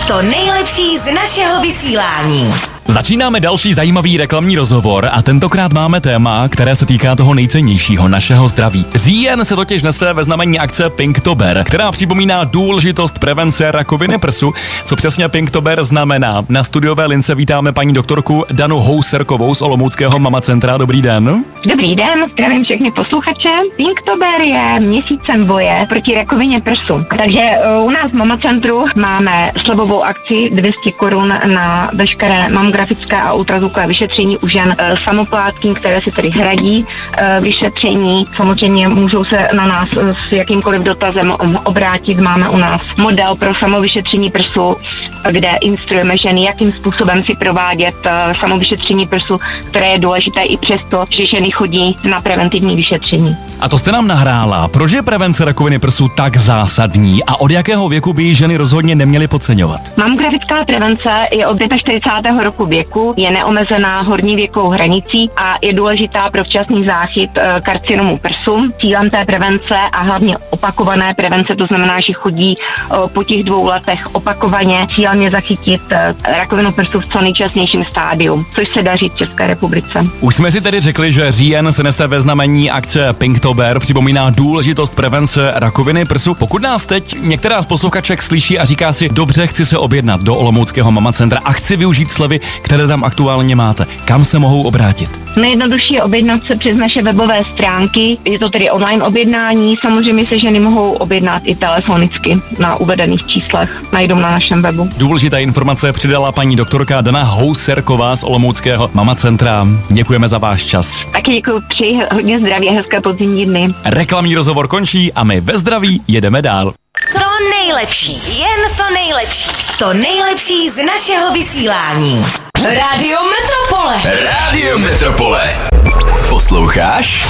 To nejlepší z našeho vysílání. Začínáme další zajímavý reklamní rozhovor a tentokrát máme téma, které se týká toho nejcennějšího, našeho zdraví. Říjen se totiž nese ve znamení akce Pinktober, která připomíná důležitost prevence rakoviny prsu. Co přesně Pinktober znamená? Na studiové lince vítáme paní doktorku Danu Houserkovou z Olomouckého Mama Centra. Dobrý den. Dobrý den, zdravím všechny posluchače. Pinktober je měsícem boje proti rakovině prsu. Takže u nás v Mama Centru máme slevovou akci 200 korun na veškeré mamografické a ultrazvukové vyšetření u žen samoplátky, které si tedy hradí vyšetření. Samozřejmě můžou se na nás s jakýmkoliv dotazem obrátit. Máme u nás model pro samovyšetření prsu, kde instruujeme ženy, jakým způsobem si provádět samovyšetření prsu, které je důležité i přesto, že ženy chodí na preventivní vyšetření. A to jste nám nahrála. Proč je prevence rakoviny prsu tak zásadní a od jakého věku by ji ženy rozhodně neměly podceňovat? Mamografická prevence je od 45. roku věku, je neomezená horní věkovou hranicí a je důležitá pro včasný záchyt karcinomu prsu. Cílem té prevence a hlavně opakované prevence, to znamená, že chodí po těch 2 letech opakovaně cíleně zachytit rakovinu prsu v co nejčasnějším stádiu, což se daří v České republice. Už jsme si tedy řekli, že říjen se nese ve znamení akce Pinktober, připomíná důležitost prevence rakoviny prsu. Pokud nás teď některá z posluchaček slyší a říká si, dobře, chci se objednat do Olomouckého Mama Centra a chci využít slevy, které tam aktuálně máte, kam se mohou obrátit? Nejjednodušší je objednat se přes naše webové stránky, je to tedy online objednání, samozřejmě se ženy mohou objednat i telefonicky na uvedených číslech, najdou na našem webu. Důležité informace přidala paní doktorka Dana Houserková z Olomouckého Mama Centra. Děkujeme za váš čas. Taky děkuji, přeji hodně zdraví a hezké podzimní dny. Reklamní rozhovor končí a my ve zdraví jedeme dál. To nejlepší, jen to nejlepší. To nejlepší z našeho vysílání. Radio Metropole. Radio Metropole. Posloucháš?